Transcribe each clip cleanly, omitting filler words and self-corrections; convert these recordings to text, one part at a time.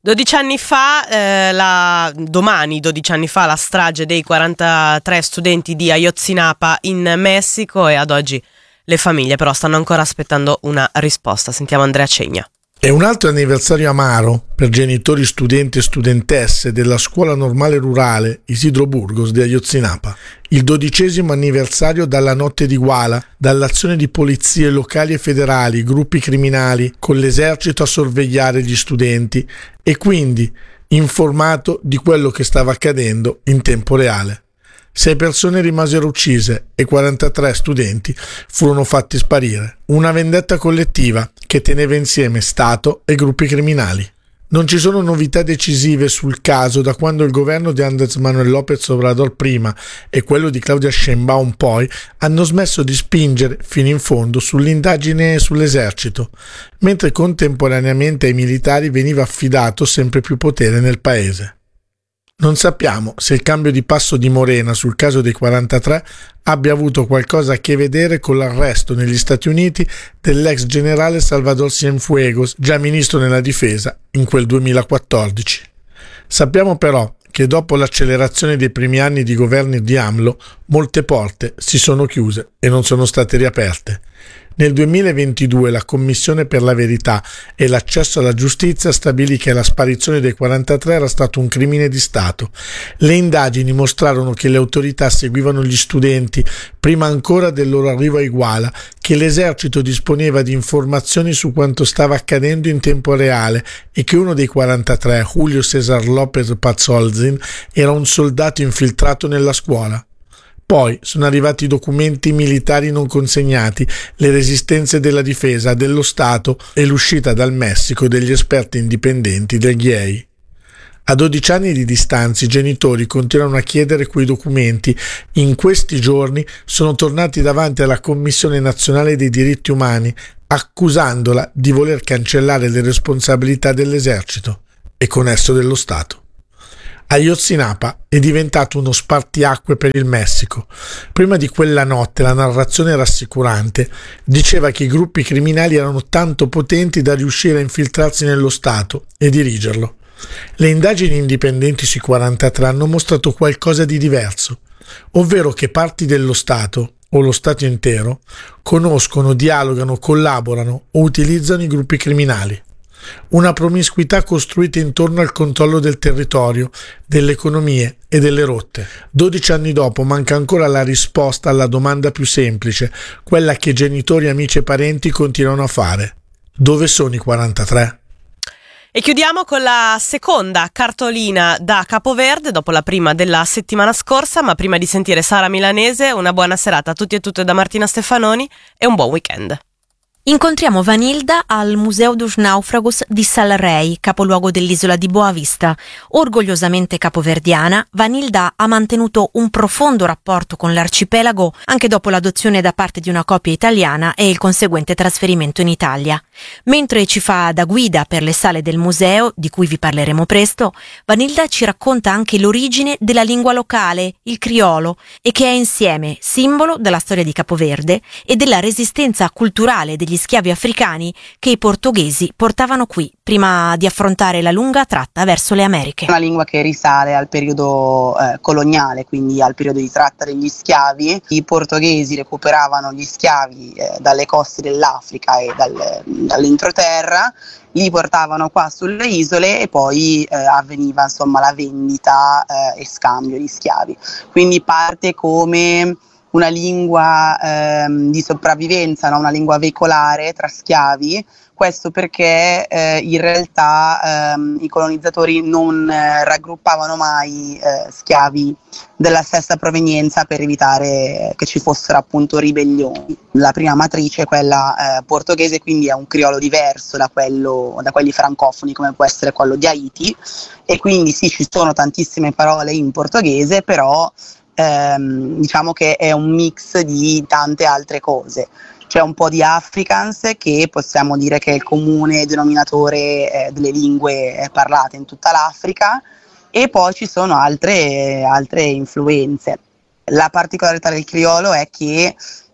12 anni fa, domani 12 anni fa, la strage dei 43 studenti di Ayotzinapa in Messico, e ad oggi le famiglie però stanno ancora aspettando una risposta. Sentiamo Andrea Cegna. È un altro anniversario amaro per genitori, studenti e studentesse della scuola normale rurale Isidro Burgos di Ayotzinapa. Il 12° anniversario dalla notte di Guala, dall'azione di polizie locali e federali, gruppi criminali, con l'esercito a sorvegliare gli studenti e quindi informato di quello che stava accadendo in tempo reale. 6 persone rimasero uccise e 43 studenti furono fatti sparire. Una vendetta collettiva che teneva insieme Stato e gruppi criminali. Non ci sono novità decisive sul caso da quando il governo di Andrés Manuel López Obrador prima e quello di Claudia Sheinbaum poi hanno smesso di spingere fino in fondo sull'indagine sull'esercito, mentre contemporaneamente ai militari veniva affidato sempre più potere nel paese. Non sappiamo se il cambio di passo di Morena sul caso dei 43 abbia avuto qualcosa a che vedere con l'arresto negli Stati Uniti dell'ex generale Salvador Cienfuegos, già ministro della difesa in quel 2014. Sappiamo però che dopo l'accelerazione dei primi anni di governi di AMLO, molte porte si sono chiuse e non sono state riaperte. Nel 2022 la Commissione per la Verità e l'Accesso alla Giustizia stabilì che la sparizione dei 43 era stato un crimine di Stato. Le indagini mostrarono che le autorità seguivano gli studenti prima ancora del loro arrivo a Iguala, che l'esercito disponeva di informazioni su quanto stava accadendo in tempo reale e che uno dei 43, Julio César López Pazolzin, era un soldato infiltrato nella scuola. Poi sono arrivati i documenti militari non consegnati, le resistenze della difesa, dello Stato e l'uscita dal Messico degli esperti indipendenti del GIEI. A 12 anni di distanza i genitori continuano a chiedere quei documenti. In questi giorni sono tornati davanti alla Commissione Nazionale dei Diritti Umani, accusandola di voler cancellare le responsabilità dell'esercito e con esso dello Stato. Ayotzinapa è diventato uno spartiacque per il Messico. Prima di quella notte la narrazione rassicurante diceva che i gruppi criminali erano tanto potenti da riuscire a infiltrarsi nello Stato e dirigerlo. Le indagini indipendenti sui 43 hanno mostrato qualcosa di diverso, ovvero che parti dello Stato, o lo Stato intero, conoscono, dialogano, collaborano o utilizzano i gruppi criminali. Una promiscuità costruita intorno al controllo del territorio, delle economie e delle rotte. 12 anni dopo manca ancora la risposta alla domanda più semplice, quella che genitori, amici e parenti continuano a fare. Dove sono i 43? E chiudiamo con la seconda cartolina da Capoverde, dopo la prima della settimana scorsa, ma prima di sentire Sara Milanese, una buona serata a tutti e tutte da Martina Stefanoni e un buon weekend. Incontriamo Vanilda al Museu dos Náufragos di Sal Rei, capoluogo dell'isola di Boa Vista. Orgogliosamente capoverdiana, Vanilda ha mantenuto un profondo rapporto con l'arcipelago anche dopo l'adozione da parte di una coppia italiana e il conseguente trasferimento in Italia. Mentre ci fa da guida per le sale del museo, di cui vi parleremo presto, Vanilda ci racconta anche l'origine della lingua locale, il criolo, e che è insieme simbolo della storia di Capoverde e della resistenza culturale degli schiavi africani che i portoghesi portavano qui prima di affrontare la lunga tratta verso le Americhe. Una lingua che risale al periodo coloniale, quindi al periodo di tratta degli schiavi. I portoghesi recuperavano gli schiavi dalle coste dell'Africa e dall'entroterra, li portavano qua sulle isole e poi avveniva insomma la vendita e scambio di schiavi. Quindi parte come una lingua di sopravvivenza, no? Una lingua veicolare tra schiavi, questo perché in realtà i colonizzatori non raggruppavano mai schiavi della stessa provenienza per evitare che ci fossero appunto ribellioni. La prima matrice è quella portoghese, quindi è un criolo diverso da quelli francofoni come può essere quello di Haiti, e quindi sì, ci sono tantissime parole in portoghese, però diciamo che è un mix di tante altre cose. C'è un po' di Afrikaans, che possiamo dire che è il comune denominatore delle lingue parlate in tutta l'Africa, e poi ci sono altre influenze. La particolarità del criolo è che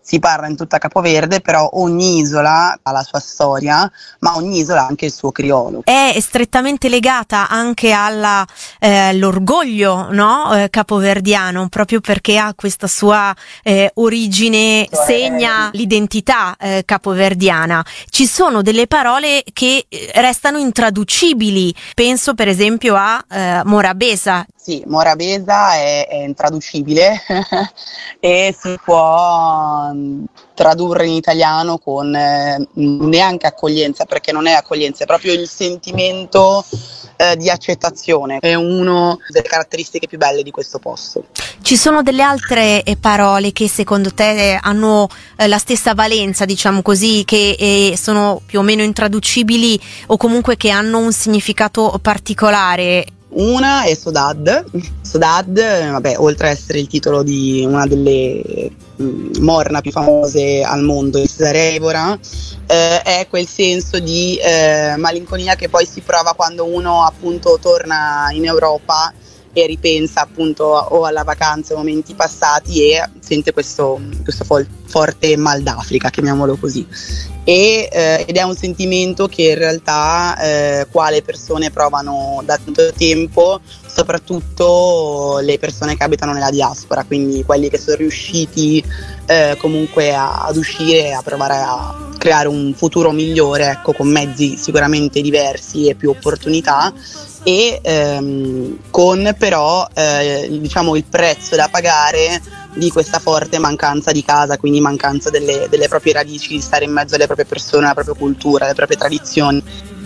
si parla in tutta Capoverde, però ogni isola ha la sua storia, ma ogni isola ha anche il suo criolo. È strettamente legata anche all'orgoglio, no? Capoverdiano, proprio perché ha questa sua origine, segna l'identità capoverdiana. Ci sono delle parole che restano intraducibili, penso per esempio a Morabeza. Sì, Morabeza è intraducibile e si può tradurre in italiano con neanche accoglienza, perché non è accoglienza, è proprio il sentimento di accettazione. È una delle caratteristiche più belle di questo posto. Ci sono delle altre parole che secondo te hanno la stessa valenza, diciamo così, che sono più o meno intraducibili o comunque che hanno un significato particolare? Una è Sodad. Sodad, vabbè, oltre a essere il titolo di una delle morna più famose al mondo di Cesare Evora, è quel senso di malinconia che poi si prova quando uno appunto torna in Europa e ripensa appunto o alla vacanza, ai momenti passati, e sente questo forte mal d'Africa, chiamiamolo così. Ed è un sentimento che in realtà quale persone provano da tanto tempo, soprattutto le persone che abitano nella diaspora, quindi quelli che sono riusciti comunque ad uscire e a provare a creare un futuro migliore, ecco, con mezzi sicuramente diversi e più opportunità, e con però diciamo il prezzo da pagare di questa forte mancanza di casa, quindi mancanza delle proprie radici, di stare in mezzo alle proprie persone, alla propria cultura, alle proprie tradizioni.